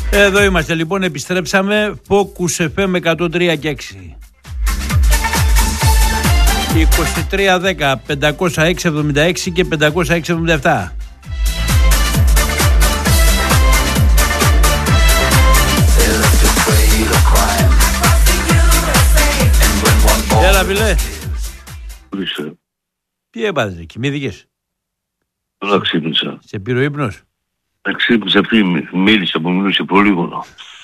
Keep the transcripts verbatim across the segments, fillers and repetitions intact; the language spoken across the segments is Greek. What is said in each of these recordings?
Εδώ είμαστε λοιπόν, επιστρέψαμε. Focus εφ εμ εκατόν τρία και έξι. είκοσι τρία δέκα πεντακόσια έξι εβδομήντα έξι και πεντακόσια έξι εβδομήντα επτά. Έλα φίλε. Τι έπαθες, κοιμήθηκες? Τώρα ξύπνησα. Σε πήρε ο ύπνος? Ξύπνησα, αυτή μίλησε που μιλούσε πολύ μόνο.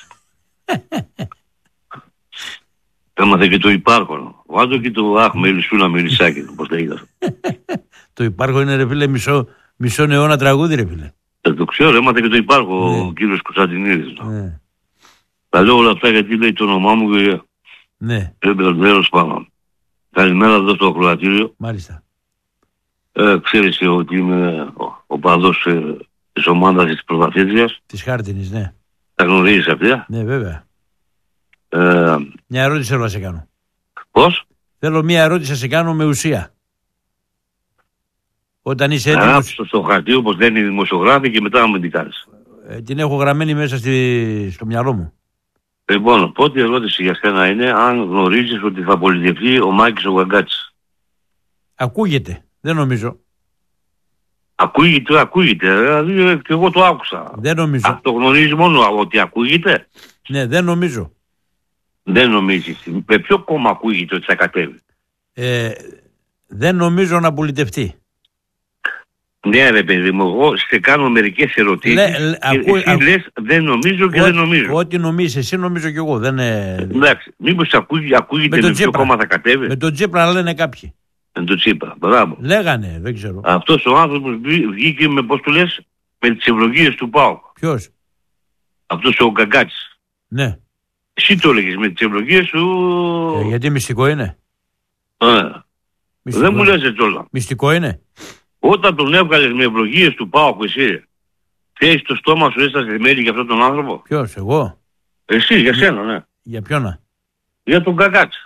Έμαθε και το υπάρχον. Βάζω και το αχ, μελισσούνα, μελισσάκι, πώς τα είδα. Το υπάρχον είναι ρε φίλε μισό, μισό αιώνα τραγούδι ρε φίλε. Δεν το ξέρω, έμαθε και το υπάρχον ναι. Ο κύριος Κωνσταντινίδης. Ναι. Τα λέω όλα αυτά γιατί λέει το όνομά μου και... Ναι. Έμπερδέρος πάνω. Καλημέρα εδώ στο ακροατήριο. Μάλιστα. Ε, ξέρεις ότι είμαι ο, ο παδός ε, της ομάδας της πρωταθλήτριας. Της Χάρτινης, ναι. Τα γνωρίζεις αυτή. Ναι, βέβαια. Ε, μια ερώτηση θέλω να σε κάνω. Πώς? Θέλω μια ερώτηση να σε κάνω με ουσία. Όταν είσαι έτοιμος... Γράψω στο χαρτί όπως λένε οι δημοσιογράφοι και μετά μου την κάνεις. Ε, την έχω γραμμένη μέσα στη... στο μυαλό μου. Λοιπόν, πρώτη ερώτηση για σένα είναι αν γνωρίζεις ότι θα πολιτευτεί ο Μάκης ο Γαγκάτσης. Ακούγεται. Δεν νομίζω. Ακούγεται, ακούγεται. Δηλαδή και εγώ το άκουσα. Δεν νομίζω. Αυτό γνωρίζει μόνο ότι ακούγεται. Ναι, δεν νομίζω. Δεν νομίζεις. Με ποιο κόμμα ακούγεται ότι θα κατέβει? Ε, δεν νομίζω να πολιτευτεί. Ναι ρε παιδί μου, εγώ σε κάνω μερικές ερωτήσεις Λε, και ακού, εσύ ακού... λες δεν νομίζω και ό, δεν νομίζω. Ό,τι νομίζεις εσύ νομίζω και εγώ. Δεν είναι... Εντάξει, μήπως ακούγεται, ακούγεται με, με ποιο κόμμα θα κατέβει? Με τον Τσίπρα λένε κάποιοι. Με τον Τσίπρα, μπράβο. Λέγανε, δεν ξέρω. Αυτός ο άνθρωπος βγήκε με, πώς του λες, με τις ευλογίες του ΠΑΟΚ. Ποιος? Αυτός ο Γκαγκάτσης. Ναι. Εσύ το έλεγες με τις ευλογίες του... Ε, γιατί μυστικό είναι. Ε, μυστικό δεν μου λες έτσι όλα. Μυστικό είναι. Όταν τον έβγαλες με ευλογίες του ΠΑΟΚ εσύ, θέλεις το στόμα σου έστασε μέλη για αυτόν τον άνθρωπο? Ποιος, εγώ? Εσύ, για σένα, ναι. Για ποιον? Για τον Γκαγκάτση.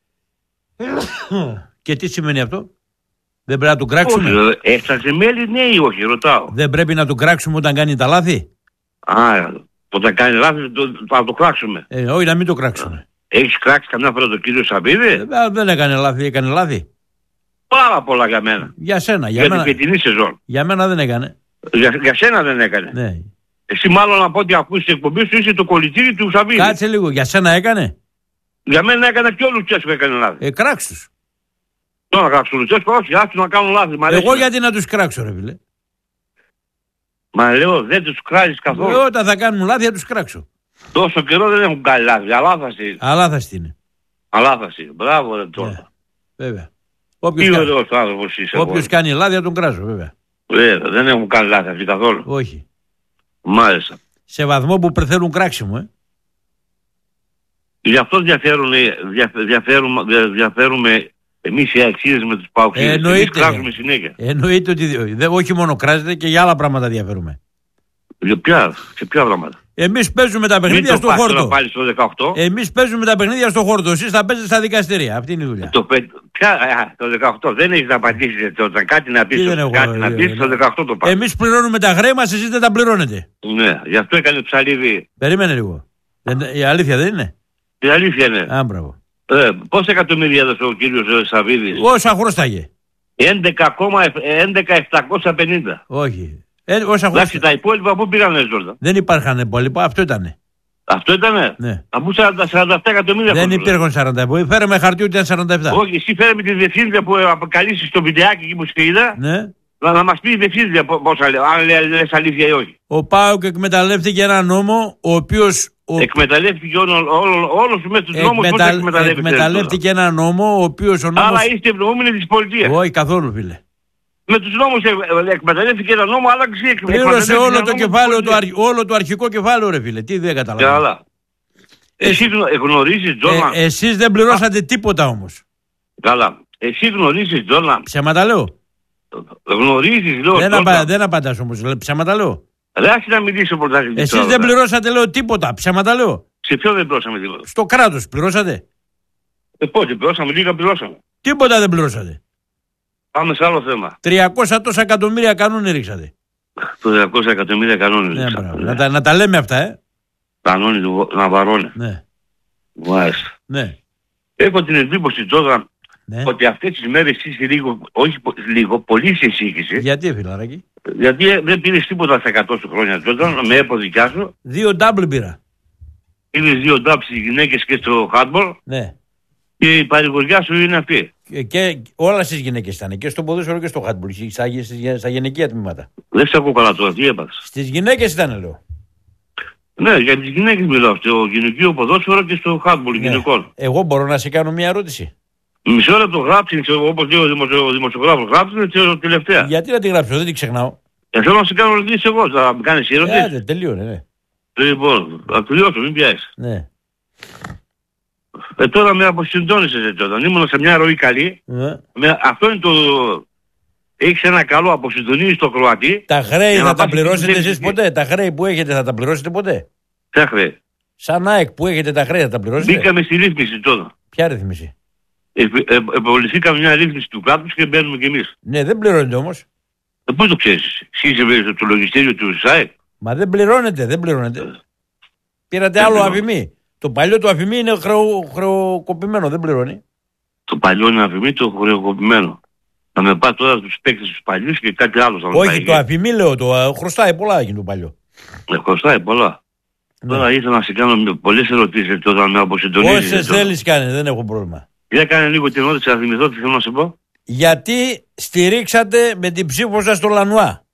Και τι σημαίνει αυτό? Δεν πρέπει να του κράξουμε? Όχι, έστασε μέλη, ναι ή όχι, ρωτάω. Δεν πρέπει να του κράξουμε όταν κάνει τα λάθη? Α, όταν κάνει λάθη το, θα το κράξουμε. Ε, όχι, να μην το κράξουμε. Έχεις κράξει καμιά φορά τον κύριο Σαββίδη? Ε, δεν έκανε λάθη, έκανε λάθη. Πάρα πολλά για μένα. Για σένα, για, για μένα. την φετινή σεζόν. Για μένα δεν έκανε. Για, για σένα δεν έκανε. Ναι. Εσύ μάλλον από ό,τι ακούσεις την εκπομπή σου είσαι το κολλητήρι του Σαββίδη. Κάτσε λίγο, για σένα έκανε? Για μένα έκανε και ο Λουτσέσκο έκανε λάθη. Ε, κράξ' τους. Τώρα κράξω τον Λουτσέσκο, όχι, άστο να κάνουν λάθη. Εγώ γιατί να τους κράξω ρε φίλε? Μα λέω δεν τους κράζεις καθόλου. Ε, όταν θα κάνουν λάθη θα τους κράξω. Τόσο καιρό δεν έχουν κάνει λάθη, αλάθαση. Αλάθαστη είναι. Αλάθαση, μπράβο ρε τώρα. Yeah, βέβαια. Όποιος Τι ωραίος άνθρωπος είσαι. Όποιος κάνει λάθη θα τον κράζω βέβαια. Βέβαια, δεν έχουν κάνει λάθη αυτοί καθόλου. Όχι. Μάλιστα. Σε βαθμό που πρεθέλουν κράξιμο, ε. Γι' αυτό διαφέρουμε, διαφέρουμε, διαφέρουμε εμείς οι αξίες με τους παοξίδες. Εννοείται. Εμείς κράζουμε συνέχεια. Εννοείται ότι δε, όχι μόνο κράζεται και για άλλα πράγματα διαφέρουμε. Για ποια, σε ποια πράγματα? Εμείς παίζουμε τα παιχνίδια στο χόρτο. Πάλι στο δεκαοκτώ. Εμείς παίζουμε τα παιχνίδια στο χόρτο. Εσείς θα παίζετε στα δικαστήρια. Αυτή είναι η δουλειά. Το, ποια, α, το δεκαοκτώ δεν έχεις να απαντήσεις. Όταν κάτι να πεις, το, κάτι να πεις, το δεκαοκτώ το πάρεις. Εμείς πληρώνουμε τα χρέη μας, εσείς δεν τα πληρώνετε. Ναι, γι' αυτό έκανε ψαλίδι. Περίμενε λίγο. Η αλήθεια δεν είναι? Η αλήθεια είναι. Α, μπράβο. Ε, πόσα εκατομμύρια έδωσε ο κύριος Σαββίδης? Όσα χρωστάγε. έντεκα χιλιάδες επτακόσια πενήντα. Όχι. Ε, όσα Εντάξει, τα υπόλοιπα πού πήγανε Ζόρτα? Δεν υπάρχαν υπόλοιπα, αυτό ήτανε. Αυτό ήτανε? Ναι. Αφού σαράντα, σαράντα επτά εκατομμύρια. Δεν υπήρχαν σαράντα επτά. Φέραμε χαρτί ότι ήταν σαράντα επτά. Όχι, εσύ φέραμε τη διευθύντρια που αποκαλύψει στο βιντεάκι εκεί που σου είδα. Ναι. Να, να μας πει η διευθύντρια πόσα λέει, αν λες αλήθεια ή όχι. Ο ΠΑΟΚ εκμεταλλεύτηκε ένα νόμο ο οποίος... Ο... Εκμεταλλεύτηκε όλο, όλο, όλο σου μέσα στους νόμους. Εκμετα... εκμεταλλεύτηκε. Εκμεταλλεύτηκε ένα νόμο ο οποίος ο νόμος... Αλλά είστε ευνοούμενοι της πολιτείας. Όχι καθόλου φίλε. Με τους νόμους εκμεταλλεύτηκε ένα νόμο, αλλά ξέρει. Πλήρωσε όλο το κεφάλαιο, το αρχ... όλο το αρχικό κεφάλαιο ρε φίλε. Τι δεν καταλαβαίνω. Καλά. Εσύ γνωρίζεις Τζόνα. Ε, εσείς δεν πληρώσατε τίποτα όμως. Καλά. Εσύ γνωρίζεις Τζόνα. Ψέματα λέω. Γνωρίζεις λέω. Δεν, απα... δεν απαντάς όμως. Ψέματα λέω. Ρε άρχισε να μιλήσει ο πρωταθλητής. Εσείς τώρα, δεν πληρώσατε λέω τίποτα. Ψέματα λέω. Σε ποιο δεν πληρώσαμε τίποτα? Στο κράτος πληρώσατε. Ε, πότε πληρώσαμε, λίγα πληρώσαμε. Τίποτα δεν πληρώσατε. Πάμε σε άλλο θέμα. τριακόσια τόσα εκατομμύρια κανόνι ρίξατε. τριακόσια εκατομμύρια κανόνι ναι, ρίξατε. Ναι. Να, τα, να τα λέμε αυτά, ε. Κανόνι του Ναβαρώνε. Ναι. Μάλιστα. Ναι. Έχω την εντύπωση τώρα Ναι. ότι αυτές τις μέρες είσαι λίγο, όχι λίγο, πολύ σε σύγχυση. Γιατί, φιλαράκι? Γιατί ε, δεν πήρες τίποτα στα εκατό σου χρόνια τότε, με έπο δικιά σου. Δύο ντάμπλ πήρα. Πήρες δύο ντάμπλ στις γυναίκες και στο handball Ναι. και η παρηγοριά σου είναι αυτή. Και, και όλα στις γυναίκες ήταν. Και στο ποδόσφαιρο και στο χάντμπολ. Στα, στα, στα γυναικεία τμήματα. Δεν σε ακούω καλά τώρα, τι έπαθες? Στις γυναίκες ήταν, λέω. Ναι, για τις γυναίκες μιλάω. Στο γυναικείο ποδόσφαιρο και στο handball Ναι. γυναικών. Εγώ μπορώ να σε κάνω μια ερώτηση. Μισό λεπτό γράψει, όπως λέει ο δημοσιο, δημοσιογράφος, γράψει είναι τελευταία. Γιατί να τη γράψω, δεν την ξεχνάω. Ε, θέλω να σε κάνω ερωτήσεις εγώ, θα με κάνεις ερωτήσεις. Ε, τελείωνε, ναι. Λοιπόν, θα τελειώσω, μην πιάσεις. Ναι. Ε, τώρα με αποσυντώνησες έτσι όταν ήμουν σε μια ροή καλή. Ναι. Με, αυτό είναι το... Έχεις ένα καλό αποσυντονίζεις το Κροατή. Τα χρέη για να θα τα πας πληρώσετε στην εσείς ποτέ? Τα χρέη που έχετε θα τα πληρώσετε ποτέ? Ποια χρέη? Σαν ΑΕΚ που έχετε τα χρέη θα τα πληρώσετε? Μπήκαμε στη ρύθμιση τώρα. Ποια ρύθμιση? Επολυθήκαμε μια ρύθμιση του κράτους και μπαίνουμε κι εμείς. Ναι, δεν πληρώνετε όμως. Ε, πού το ξέρεις? Εσύ είσαι στο λογιστήριο του ΣΑΕ. Μα δεν πληρώνετε, δεν πληρώνετε. Πήρατε Δεν άλλο πληρώνω. αφημί. Το παλιό του αφημί είναι χρεο, χρεοκοπημένο, δεν πληρώνει. Το παλιό είναι αφημί, το χρεοκοπημένο. Θα με πάει τώρα στους παίκτες τους παλιούς και κάτι άλλο θα με πάει. Όχι, το αφημί λέω, το α, χρωστάει πολλά εκείνο το παλιό. Ε, χρωστάει πολλά. Ναι. Τώρα ήθελα να σε κάνω πολλές ερωτήσεις τώρα με αποσυντονίζεις. Όσες θέλεις κάνε, δεν έχω πρόβλημα. Για κάνε λίγο την ερώτηση, θα θυμηθώ τι θέλω να σε πω. Γιατί στηρίξατε με την ψήφο σας στο Λανουά?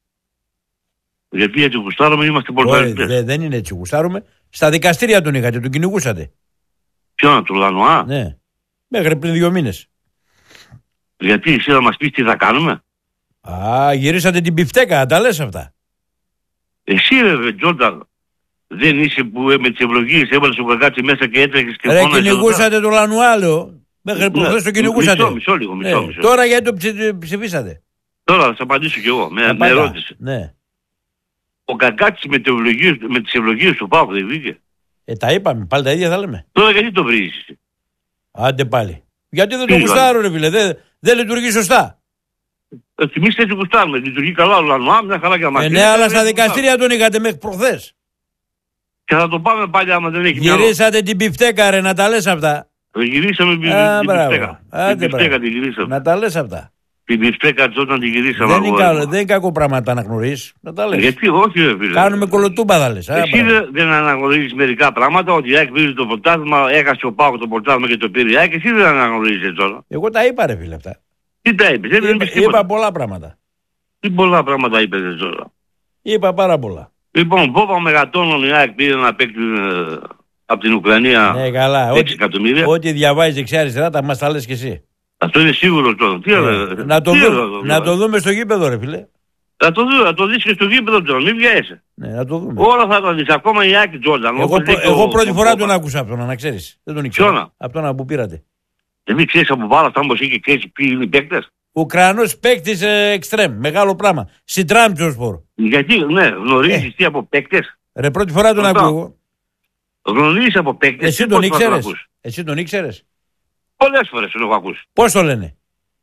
Γιατί έτσι γουστάρουμε, είμαστε Όχι, πολυβαρητές. δε- δεν είναι έτσι, γουστάρουμε. Στα δικαστήρια τον είχατε, τον κυνηγούσατε. Ποιον, του Λανουά? Ναι. Μέχρι πριν δύο μήνες. Γιατί εσύ θα μας πεις τι θα κάνουμε? Α, γυρίσατε την πιφτέκα, τα λες αυτά. Εσύ ρε Τζόρνταν, δεν είσαι που ε, με τις ευλογίες έβαλες το κακάτσι μέσα και έτρεχες και Ρε, φώναζες εδώ κυνηγούσατε το Λανουά, λέω. Μέχρι πέρα. προχθές το Ναι, κυνηγούσατε. Μισό, μισό λίγο, μισό, Ναι. μισό. Τώρα γιατί το ψη- ψηφίσατε? Τώρα θα σε απαντήσω κι εγώ, με, με Απαντά. ερώτηση. Ναι. Ο κακάτσης με, τις ευλογίες- με τις ευλογίες του Πάου δεν βγήκε. Ε, τα είπαμε, πάλι τα ίδια θα λέμε. Τώρα γιατί το βρίζεις? Άντε πάλι. Γιατί δεν το Τι γουστάρω, ρε φίλε, δεν, δεν λειτουργεί σωστά. Ε, εμείς έτσι γουστάρουμε, λειτουργεί καλά ο Λανουά, μια χαρά και αμαρτία. Ε, ναι, αλλά στα δικαστήρια τον είχατε μέχρι προχθές. Και θα το πάμε πάλι άμα δεν έχει μυαλό. Γυρίσατε την πιφτέκα, ρε, να τα λες αυτά. Ε, Γυρίσαμε την Α, την μπράβο. πιφτέκα. Άντε, Την πιφτέκα μπράβο. τη γυρίσαμε. Να τα λες αυτά. Την πιφτέκα όταν τη γυρίσαμε. Δεν είναι, αγόρι καλό, μου. δεν είναι κακό πράγμα να τα αναγνωρίσεις. Να τα λες. Γιατί όχι ρε φίλε. Κάνουμε κολοτούμπα, θα λες. Α, Εσύ μπράβο. δεν, δεν αναγνωρίζεις μερικά πράγματα, ότι η ΑΕΚ πήρε το πρωτάθλημα, έχασε ο Πάοκ το πρωτάθλημα και το πήρε η ΑΕΚ, εσύ δεν αναγνωρίζεις τώρα. Εγώ τα είπα, ρε φίλε, αυτά. Τι τα είπες, δεν Είπα, είπες τίποτα. είπα πολλά πράγματα. Τι πολλά πράγματα είπες τώρα. Είπα πάρα πολλά. Λοιπόν, Πόπα Μεγατόνων η ΑΕΚ πήρε ένα παίκτη ε, από την Ουκρανία Ναι, καλά. έξι Ό,τι, εκατομμύρια. ό,τι διαβάζεις δεξιά-αριστερά, τα μας τα λες κι εσύ. Αυτό είναι σίγουρο τώρα. Τι, Ε, ε, να, το τι δω- εδώ, να το δούμε στο γήπεδο, ρε φίλε. Θα το δω, θα το δεις και στο γήπεδο τώρα, μην βιάζεσαι. Ναι, να το δούμε. Όλα θα τα δεις, ακόμα η ΑΕΚ Τζόρνταν. Εγώ, όπως πρω- λέει εγώ ο- πρώτη ο φορά Πόπα. τον άκουσα από τον, να ξέρεις. Δεν τον ήξερα. Ποιόνα? Από τον που πήρατε. Δεν ξέρεις από πάρα αυτά όπως είχε ξέρεις ποιοι είναι οι παίκτες. Ουκρανός παίκτης ε, εξτρέμ. Μεγάλο πράγμα. Σιτράμπτσοσπορ. Γιατί, ναι, γνωρίζεις Ε. τι από παίκτες. Ρε, πρώτη φορά τον Σωστά. ακούω εγώ. Γνωρίζεις από παίκτες. Εσύ τι τον πώς θα ήξερες. ακούς. Εσύ τον ήξερες. Πολλές φορές τον έχω ακούσει. Πώς το λένε.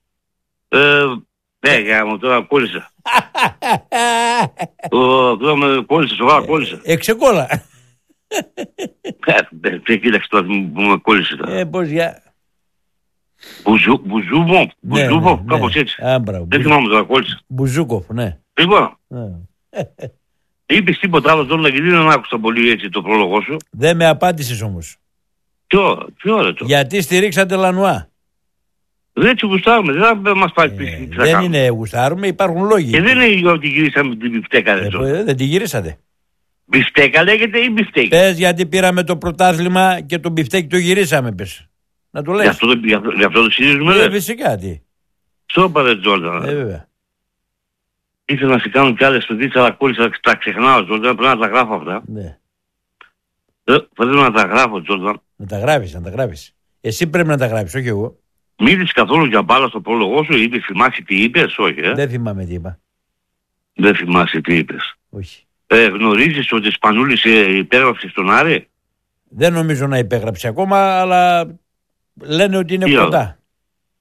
Ε, ναι, για μου τώρα κόλλησα. Ω, Τώρα με κόλλησε, σοβαρά κόλλησα. Εξεκόλα. Ε, δεν κοίταξε τώρα που με κόλλησε τώρα. Ε, πώς για... Μπουζού- Μπουζούβο, Ναι, Μπουζούβο, ναι, κάπως ναι. έτσι. Α, μπράβο. Δεν θυμάμαι τώρα, κόλλησα. Μπουζούκοφ, ναι. Λοιπόν, Ναι. είπες τίποτα άλλο τώρα γιατί δεν άκουσα πολύ έτσι το πρόλογο σου. Δεν με απάντησες όμως. Ποιο, ποιο ρε το. Γιατί στηρίξατε Λανουά. Δεν έτσι γουστάρουμε, δεν θα μας πάει Ε, πίσω. τι θα δεν κάνουμε. είναι γουστάρουμε, υπάρχουν λόγοι. Και δεν είναι ότι γυρίσαμε την μπιφτέκα ρε Ε, το. ε, δεν τη γυρίσατε. Μπιφτέκα λέγεται ή μπιφτέκι. Πες γιατί πήραμε το πρωτάθλημα και το μπιφτέκι το γυρίσαμε, πες. Να το Γι' λες. αυτό, το- γι' αυτό, γι' αυτό το συζητήσουμε Ε, ρε. φυσικά τι. Στο παρε Τζόρνταν. Ε, βέβαια. Ήθελα να σε κάνω κι άλλες παιδίτσες, αλλά κόλλησα, τα ξεχνάω Τζόρνταν, πρέπει να τα γράφω αυτά. Ναι. Ε, Πρέπει να τα γράφω Τζόρνταν. Να τα γράφεις, να τα γράφεις. Εσύ πρέπει να τα γράφεις, όχι εγώ. Μίλησες καθόλου για μπάλα στο πρόλογο σου, ή θυμάσαι τι είπες, όχι ε. Δεν θυμάμαι τι είπα. Δεν θυμάσαι τι είπες. Όχι. Ε, γνωρίζεις ότι Σπανούλης ε, υπέγραψε στον Άρη. Δεν νομίζω να υπέγραψε ακόμα, αλλά λένε ότι είναι Τι κοντά.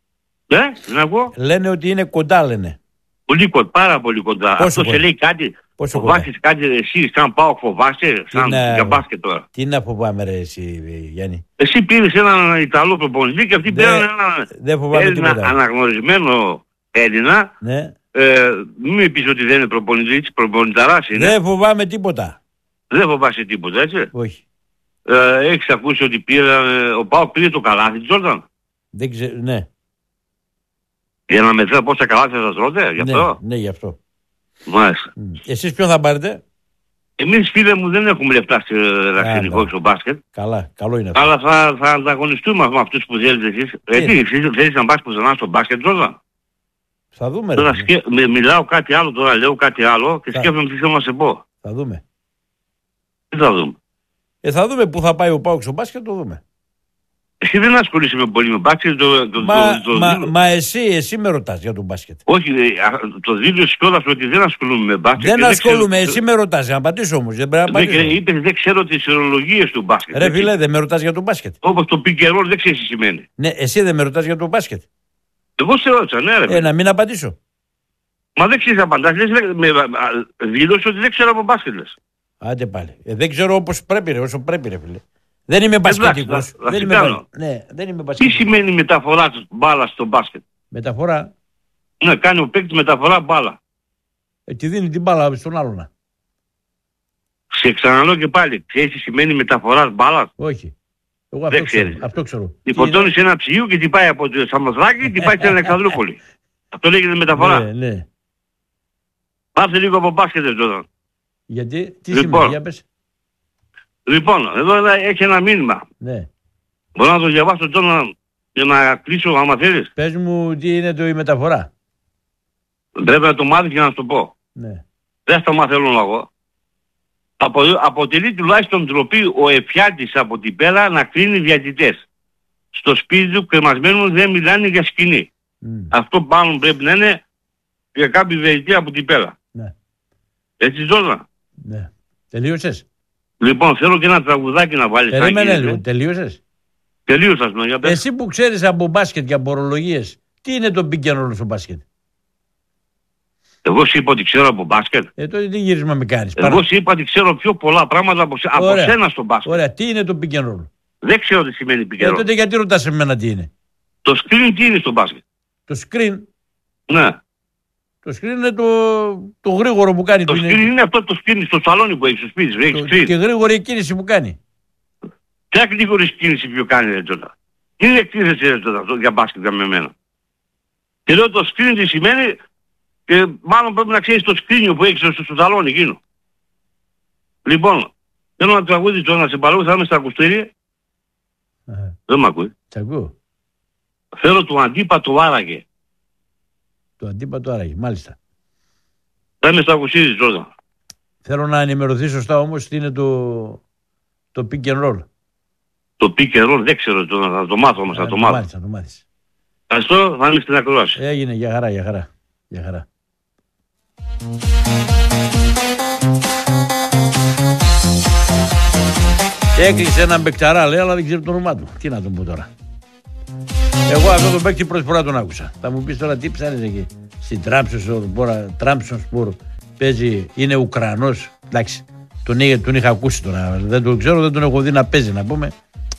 Ε, να πω. Λένε ότι είναι κοντά, λένε. Πολύ κοντά, πάρα πολύ κοντά. Πόσο Αυτό σε κοντά? λέει κάτι. Φοβάσαι κάτι εσύ, σαν πάω φοβάσαι, σαν να... για μπάσκετ τώρα. Τι να φοβάμαι ρε εσύ Γιάννη. Εσύ πήρες έναν Ιταλό προπονητή και αυτοί πήραν έναν Έλληνα αναγνωρισμένο Έλληνα. Ναι. Ε, μην με πεις ότι δεν είναι προπονητής, προπονηταράς είναι. Δεν φοβάμαι τίποτα. Δεν φοβάσαι τίποτα, έτσι. Όχι. Ε, έχεις ακούσει ότι πήραν, ο Πάοκ πήρε το καλάθι, Τζόρνταν. Δεν ξέρω, ναι. Για να μετρά πόσα καλάθια σας τρώτε, γι' αυτό. Ναι, ναι, γι' αυτό. Μάλιστα. Εσείς ποιον θα πάρετε? Εμείς φίλε μου δεν έχουμε λεφτά στο ραξινικό και στο μπάσκετ. Καλά, καλό είναι αυτό. Αλλά θα, θα ανταγωνιστούμε με αυτούς που θέλετε εσείς. Γιατί θέλεις να πας πουθενά στο μπάσκετ, Τζόρνταν? Θα δούμε. Τώρα ρε, σκε... με, μιλάω κάτι άλλο, τώρα λέω κάτι άλλο και θα... σκέφτομαι τι θέλω να σε πω. Θα δούμε. Τι θα δούμε? Ε, θα δούμε πού θα πάει ο Πάοκ στο μπάσκετ, το δούμε. Εσύ δεν ασχολείσαι με πολύ με μπάσκετ. Το, το, μα, το, το, μα, το... μα εσύ, εσύ με ρωτάς για τον μπάσκετ. Όχι, το δήλωσε κιόλας ότι δεν ασχολούμαι με μπάσκετ. Δεν ασχολούμαι, ξέρω... εσύ με ρωτάς, να απαντήσω όμως. Δεν πρέπει να απαντήσω. Δεν, είπες, δεν ξέρω τις ορολογίες του μπάσκετ. Ρε φίλε, δεν με ρωτάς για τον μπάσκετ. Όπως το pick and roll δεν ξέρεις τι σημαίνει. Ναι, εσύ δεν με ρωτάς για τον μπάσκετ. Εγώ σε ρώτησα, ναι ρε. Ε, να μην απαντήσω. Μα δεν ξέρεις να απαντάς, δήλωσε ότι δεν ξέρω από μπάσκετ λες. Άντε πάλι. Ε, δεν ξέρω όπως πρέπει ρε, όσο πρέπει ρε φίλε. Δεν είμαι μπασκετικός. Δεν είμαι, ναι, δεν είμαι μπασκετικός. Τι σημαίνει μεταφορά μπάλα στο μπάσκετ? Μεταφορά. Ναι, κάνει ο παίκτης μεταφορά μπάλα. Ε, τη δίνει την μπάλα στον άλλον. Σε ξαναλέω και πάλι, ξέρεις τι σημαίνει μεταφορά μπάλα? Όχι. Εγώ αυτό, ξέρω, αυτό ξέρω. Τη φορτώνει σε ένα ψυγείο και την πάει από το Σαμοθράκη και την πάει στην Αλεξανδρούπολη. Αυτό λέγεται μεταφορά. Ναι, ναι. Πάθε λίγο από μπάσκετ τώρα. Γιατί, τι λοιπόν, σημαίνει, για πες. Λοιπόν, εδώ έχει ένα μήνυμα. Ναι. Μπορώ να το διαβάσω τώρα για να κλείσω άμα θέλεις. Πες μου τι είναι το η μεταφορά. Πρέπει να το μάθεις για να σου το πω. Ναι. Δεν στο μαθαίνω εγώ. Απο, αποτελεί τουλάχιστον ντροπή ο εφιάλτης από την πέλα να κρίνει διατητές. Στο σπίτι του κρεμασμένου δεν μιλάνε για σκηνή. Mm. Αυτό πάνω πρέπει να είναι για κάποιο διαιτητή από την πέλα. Ναι. Έτσι ζώνα. Ναι. Τελείωσες? Λοιπόν, θέλω και ένα τραγουδάκι να βάλεις. Περίμενε λίγο. Τελείωσες? Τελείωσα. Για πες. Εσύ που ξέρεις από μπάσκετ και από ορολογίες, τι είναι το pick and roll στο μπάσκετ? Εγώ σου είπα ότι ξέρω από μπάσκετ. Ε, τότε τι γύρισμα με κάνεις? Εγώ Παρα... σου είπα ότι ξέρω πιο πολλά πράγματα από, από σένα στο μπάσκετ. Ωραία, τι είναι το pick and roll? Δεν ξέρω τι σημαίνει pick and roll. Ε, τότε γιατί ρωτάς εμένα τι είναι? Το screen τι είναι στο μπάσκετ? Το screen. Ναι. Το screen είναι το, το γρήγορο που κάνει. Το screen είναι... είναι αυτό το screen στο σαλόνι που έχεις στο σπίτι σου. Το... Και γρήγορη κίνηση που κάνει. Ποια γρήγορη κίνηση πιο κάνει ρε τότε? Τι είναι εκτίθεση ρε τότε για μπάσκετ για με εμένα? Και λέω το screen τι σημαίνει και μάλλον πρέπει να ξέρεις το screen που έχεις στο, στο σαλόνι εκείνο. Λοιπόν, θέλω να τραγούδι τώρα να σε παρόλο θα είμαι στα ακουστήρια. Δεν μ' ακούει. Τ' ακούω. Θέλω το αντίπατο άραγε. Το αντίπατο άραγε, μάλιστα. Θα είμαι στα ακουστήρια τώρα. Θέλω να ενημερωθεί σωστά όμως τι είναι το, το pick and roll. Το pick and roll δεν ξέρω τώρα, θα το μάθω όμως, θα το μάθω. Μάλιστα, το μάθεις. Ευχαριστώ, θα είμαι στην ακρόαση. Έγινε, για χαρά, για χαρά. Για χαρά. Έκλεισε έναν μπεκταρά λέει, αλλά δεν ξέρω το όνομά του. Τι να τον πω τώρα. Εγώ αυτό τον παίκτη πρώτη φορά τον άκουσα. Θα μου πεις τώρα τι ψάχνεις εκεί. Στην Τραμπσονσπορ παίζει, είναι Ουκρανός. Εντάξει, τον, είχε, τον είχα ακούσει τώρα. Δεν τον ξέρω, δεν τον έχω δει να παίζει να πούμε.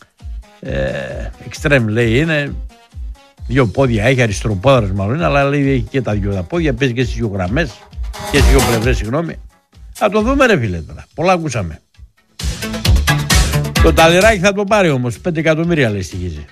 Εξτρέμ ε, λέει είναι. Δύο πόδια έχει, αριστεροπόδαρος μάλλον είναι, αλλά λέει έχει και τα δυο τα πόδια. Παίζει και στις δύο γραμμές και στις δύο πλευρές, συγγνώμη. Θα το δούμε ρε φίλε τώρα. Πολλά ακούσαμε. Το ταλιράκι θα το πάρει όμως. πέντε εκατομμύρια λέει στοιχίζει.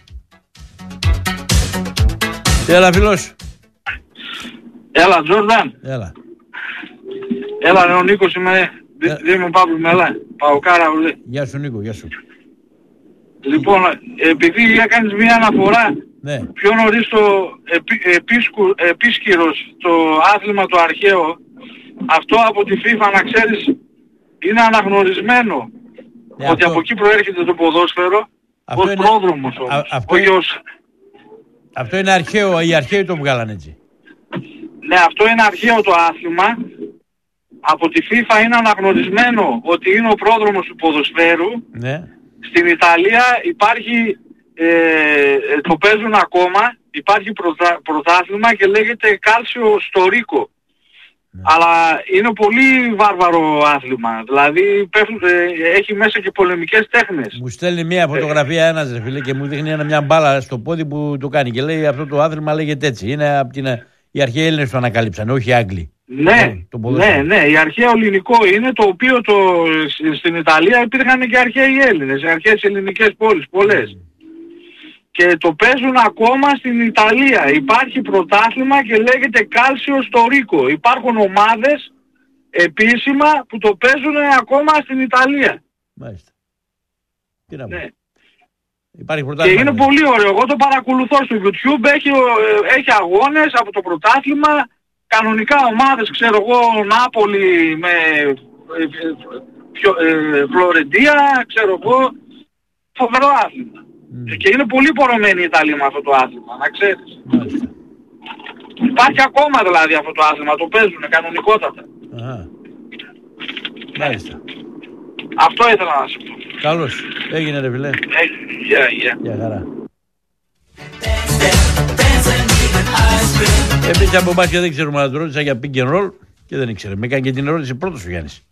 Έλα φίλος. Έλα Τζόρνταν. Έλα. Έλα ρε ο Νίκος είμαι. Δεν είμαι Παύλου Μελά. Παοκάρα ουλέ. Γεια σου Νίκο, γεια σου. Λοιπόν, επειδή έκανες μια αναφορά ναι. πιο νωρίς το επί, επίσκου, επίσκυρος, το άθλημα το αρχαίο, αυτό από τη FIFA να ξέρεις είναι αναγνωρισμένο. Ναι, ότι αυτό... από εκεί προέρχεται το ποδόσφαιρο αυτό ως είναι... πρόδρομος όμως. Α, αυτό... Όχι ως... αυτό είναι αρχαίο, οι αρχαίοι το βγάλανε έτσι. Ναι, αυτό είναι αρχαίο το άθλημα. Από τη FIFA είναι αναγνωρισμένο ότι είναι ο πρόδρομος του ποδοσφαίρου. Ναι. Στην Ιταλία υπάρχει, ε, το παίζουν ακόμα, υπάρχει πρωτά, πρωτάθλημα και λέγεται Calcio Storico. Ναι. Αλλά είναι πολύ βάρβαρο άθλημα. Δηλαδή πέφτουν, ε, έχει μέσα και πολεμικές τέχνες. Μου στέλνει μια φωτογραφία ε. ένας ρε φίλε και μου δείχνει ένα, μια μπάλα στο πόδι που το κάνει και λέει αυτό το άθλημα λέγεται έτσι. Είναι από την, οι αρχαίοι Έλληνες το ανακαλύψαν, όχι οι Άγγλοι. Ναι, το, το ναι, ναι, η αρχαίο ελληνικό είναι το οποίο το, στην Ιταλία υπήρχαν και αρχαίοι Έλληνες, αρχαίες ελληνικές πόλεις, πολλές. Mm. Και το παίζουν ακόμα στην Ιταλία. Υπάρχει πρωτάθλημα και λέγεται Calcio στο Ρίκο. Υπάρχουν ομάδες επίσημα που το παίζουν ακόμα στην Ιταλία. Μάλιστα. Τι να πω. Ναι. Υπάρχει πρωτάθλημα. Και είναι δηλαδή πολύ ωραίο. Εγώ το παρακολουθώ στο YouTube. Έχει, έχει αγώνες από το πρωτάθλημα. Κανονικά ομάδες, ξέρω εγώ, Νάπολη με ε, ε, Φλωρεντία, ξέρω εγώ. Φοβερό άθλημα. Mm. Και είναι πολύ πορωμένη η Ιταλία με αυτό το άθλημα, να ξέρεις. Μάλιστα. Υπάρχει ακόμα δηλαδή αυτό το άθλημα, το παίζουν κανονικότατα. Αχα. Μάλιστα. Αυτό ήθελα να σου πω. Καλώς. Έγινε ρε φιλέ. Γεια, γεια. Γεια χαρά. Εμείς από μπάσκετ δεν ξέρουμε να το ρώτησα για pick and roll και δεν ήξερε. Με έκανε και την ερώτηση πρώτος ο Γιάννης.